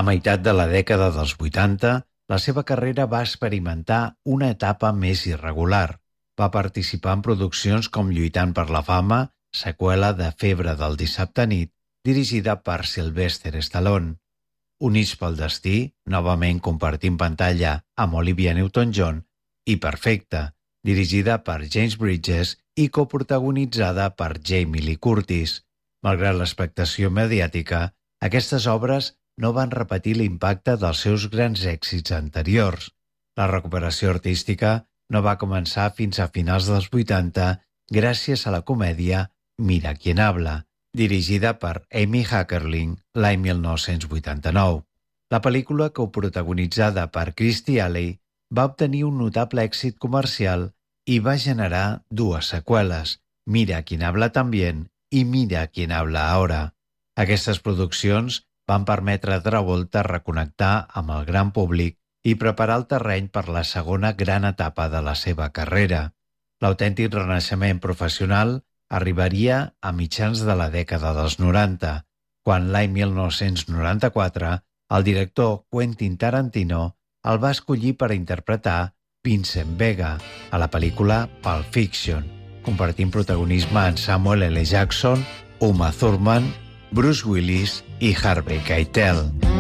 A meitat de la dècada dels 80, la seva carrera va experimentar una etapa més irregular. Va participar en produccions com Lluitant per la fama, seqüela de Febre del dissabte nit, dirigida per Sylvester Stallone. Units pel destí, novament compartint pantalla amb Olivia Newton-John, i Perfecte, dirigida per James Bridges i coprotagonitzada per Jamie Lee Curtis. Malgrat l'expectació mediàtica, aquestes obres no van repetir l'impacte dels seus grans èxits anteriors. La recuperació artística no va començar fins a finals dels 80 gràcies a la comèdia Mira quién habla, dirigida per Amy Heckerling l'any 1989. La pel·lícula, coprotagonitzada per Kirstie Alley, va obtenir un notable èxit comercial i va generar dues seqüeles, Mira quién habla también i Mira quién habla ahora. Aquestes produccions van permetre a Travolta reconnectar amb el gran públic i preparar el terreny per la segona gran etapa de la seva carrera. L'autèntic renaixement professional arribaria a mitjans de la dècada dels 90, quan l'any 1994 el director Quentin Tarantino el va escollir per interpretar Vincent Vega a la pel·lícula Pulp Fiction, compartint protagonisme amb Samuel L. Jackson, Uma Thurman, Bruce Willis i Harvey Keitel.